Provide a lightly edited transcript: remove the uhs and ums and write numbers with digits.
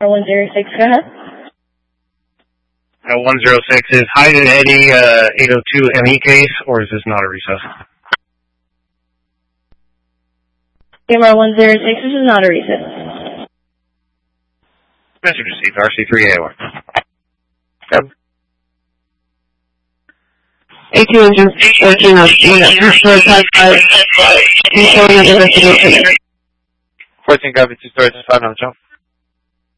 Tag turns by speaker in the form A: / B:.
A: 106, go ahead.
B: 106 is Hyde and Eddie 802 ME case, or is this not a recess?
A: AMR 106, this is not a recess.
B: Message received, RC3A1. Yep.
C: 1800, 14 copy, 2 stories, 5 on the jump.